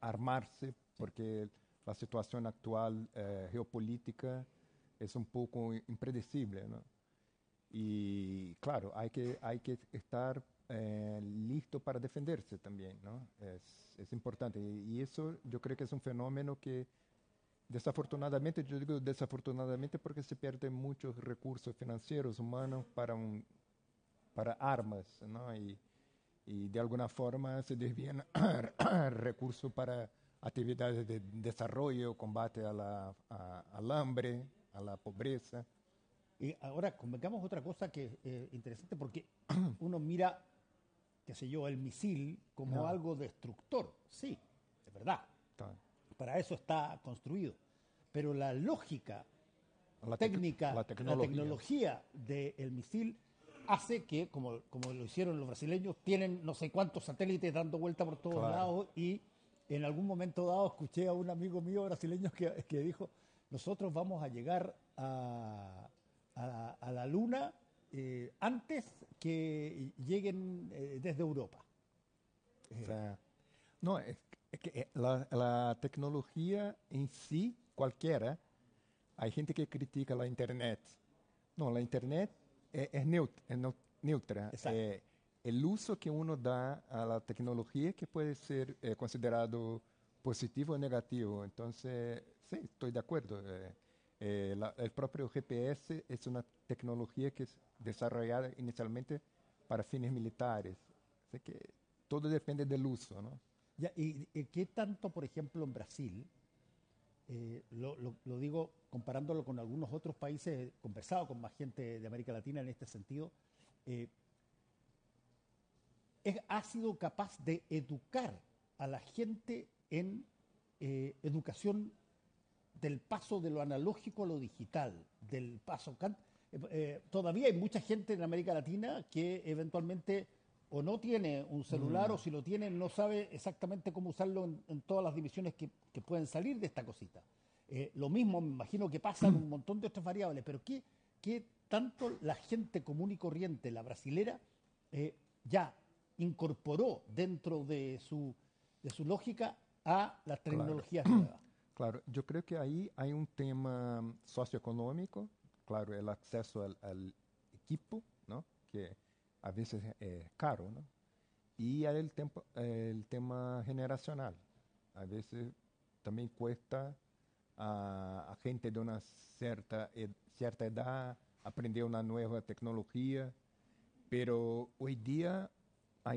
armarse, porque la situación actual geopolítica es un poco impredecible, ¿no? Y claro, hay que estar listo para defenderse también, ¿no? Es importante. Y eso yo creo que es un fenómeno que desafortunadamente, yo digo desafortunadamente porque se pierden muchos recursos financieros, humanos para armas, ¿no? Y de alguna forma se desvían recursos para actividades de desarrollo, combate al hambre, a la pobreza. Y ahora convengamos otra cosa que es interesante porque uno mira, qué sé yo, el misil como No, algo destructor. Sí, es verdad. ta- Para eso está construido. Pero la lógica la técnica, la tecnología. tecnología del misil hace que, como lo hicieron los brasileños, tienen no sé cuántos satélites dando vuelta por todos Claro. lados y en algún momento dado escuché a un amigo mío brasileño que dijo, nosotros vamos a llegar a la Luna antes que lleguen desde Europa. O sea, no, es que la tecnología en sí, cualquiera, hay gente que critica la Internet. No, la Internet es neutra. Exacto. El uso que uno da a la tecnología que puede ser considerado positivo o negativo. Entonces, sí, estoy de acuerdo. El propio GPS es una tecnología que es desarrollada inicialmente para fines militares. Así que todo depende del uso, ¿no? Ya, y qué tanto, por ejemplo, en Brasil, lo digo comparándolo con algunos otros países, he conversado con más gente de América Latina en este sentido, eh, ha sido capaz de educar a la gente en educación del paso de lo analógico a lo digital, del paso. Todavía hay mucha gente en América Latina que eventualmente o no tiene un celular o Mm, si lo tiene no sabe exactamente cómo usarlo en todas las divisiones que pueden salir de esta cosita. Lo mismo me imagino que pasa en un montón de otras variables, pero ¿qué tanto la gente común y corriente, la brasilera, ya incorporó dentro de su lógica a las claro. tecnologías nuevas? Claro, yo creo que ahí hay un tema socioeconómico, claro, el acceso al equipo, ¿no? Que a veces es caro, ¿no? Y hay el tema generacional. A veces también cuesta a gente de una cierta edad aprender una nueva tecnología, pero hoy día hay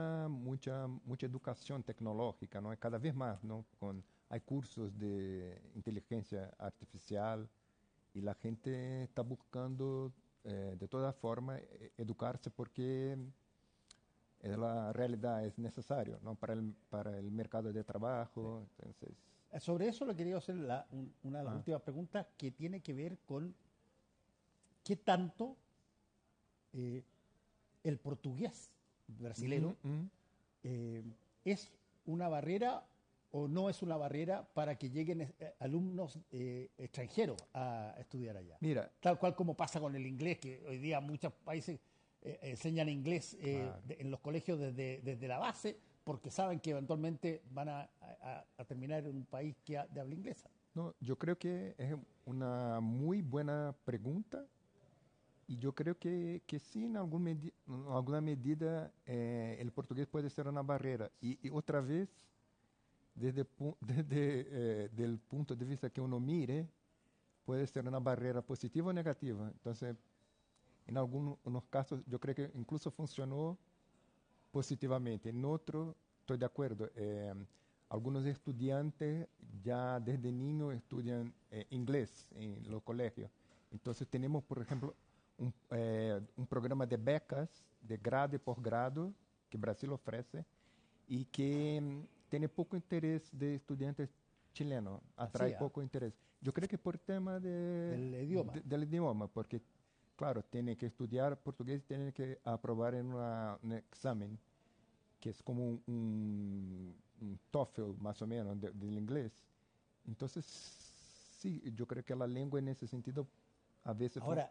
mucha educación tecnológica, ¿no? Cada vez más, ¿no? Hay cursos de inteligencia artificial y la gente está buscando de todas formas educarse porque es la realidad, es necesario, ¿no? Para el mercado de trabajo. Entonces, Sobre eso le quería hacer una de las ah, últimas preguntas que tiene que ver con qué tanto eh, el portugués mm, brasilero mm. eh, es una barrera o no es una barrera para que lleguen alumnos extranjeros a estudiar allá. Mira, Tal cual como pasa con el inglés, que hoy día muchos países enseñan inglés claro. en los colegios desde la base porque saben que eventualmente van a terminar en un país de habla inglesa. No, yo creo que es una muy buena pregunta y yo creo que sí, en alguna medida el portugués puede ser una barrera. Y otra vez, desde el punto de vista que uno mire, puede ser una barrera positiva o negativa. Entonces, en algunos casos, yo creo que incluso funcionó positivamente. En otro, estoy de acuerdo. Algunos estudiantes ya desde niños estudian inglés en los colegios. Entonces tenemos, por ejemplo, un programa de becas de grado y posgrado que Brasil ofrece y que tiene poco interés de estudiantes chilenos, Así, atrae poco interés. Yo creo que por tema del idioma. del idioma, porque claro, tiene que estudiar portugués, tiene que aprobar en un examen que es como un TOEFL más o menos del inglés. Entonces, sí, yo creo que la lengua en ese sentido a veces Ahora,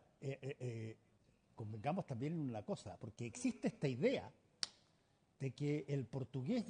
convengamos también en una cosa, porque existe esta idea de que el portugués